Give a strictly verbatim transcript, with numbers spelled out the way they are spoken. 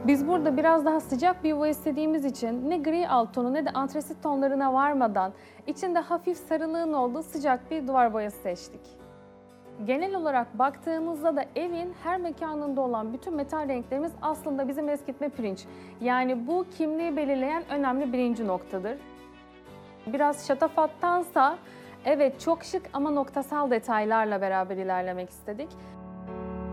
Biz burada biraz daha sıcak bir yuva istediğimiz için ne gri alt tonu ne de antresit tonlarına varmadan içinde hafif sarılığın olduğu sıcak bir duvar boyası seçtik. Genel olarak baktığımızda da evin her mekanında olan bütün metal renklerimiz aslında bizim eskitme pirinç. Yani bu kimliği belirleyen önemli birinci noktadır. Biraz şatafattansa evet çok şık ama noktasal detaylarla beraber ilerlemek istedik.